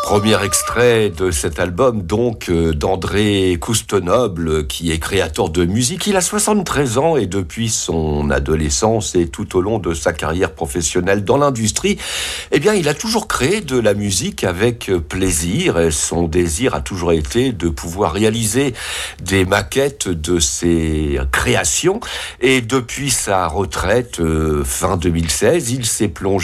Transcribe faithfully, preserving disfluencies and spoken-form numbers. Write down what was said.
Premier extrait de cet album, donc, d'André Coustonoble, qui est créateur de musique. Il a soixante-treize ans et depuis son adolescence et tout au long de sa carrière professionnelle dans l'industrie, eh bien, il a toujours créé de la musique avec plaisir. Et son désir a toujours été de pouvoir réaliser des maquettes de ses créations. Et depuis sa retraite, fin deux mille seize, il s'est plongé